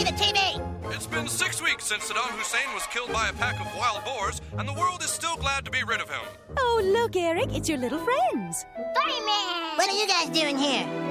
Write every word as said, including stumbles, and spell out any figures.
the T V. It's been six weeks since Saddam Hussein was killed by a pack of wild boars, and the world is still glad to be rid of him. Oh, look, Eric, it's your little friends. Fireman! What are you guys doing here?